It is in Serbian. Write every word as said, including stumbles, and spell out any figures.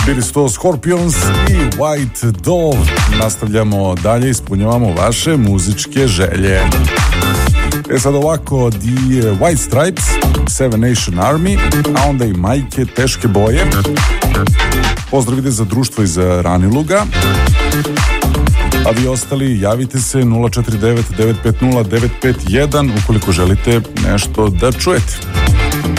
Bili su to Scorpions i White Dove. Nastavljamo dalje, ispunjavamo vaše muzičke želje. E sad ovako, The White Stripes, Seven Nation Army, a onda i Majke, Teške boje. Pozdrav ide za društvo iz Raniluga. A vi ostali javite se nula četiri devet devet pet nula devet pet jedan ukoliko želite nešto da čujete.